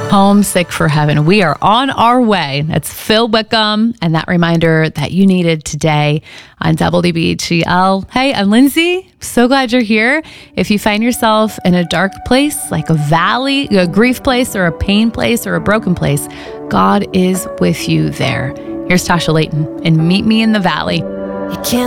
Homesick for Heaven. We are on our way. That's Phil Wickham, and that reminder that you needed today on WBGL. Hey, I'm Lindsay. So glad you're here. If you find yourself in a dark place, like a valley, a grief place, or a pain place, or a broken place, God is with you there. Here's Tasha Layton, and Meet Me in the Valley. You can't